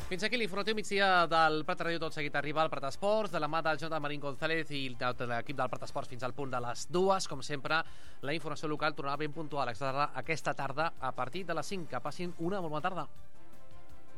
Fins aquí l'informatiu migdia del Prat Ràdio. Tot seguit arriba al Prat Esports, de la mà del Jonathan Marín González i de l'equip del Prat Esports fins al punt de les 2. Com sempre, la informació local tornarà ben puntual aquesta tarda a partir de les 5. Que passin una molt bona tarda.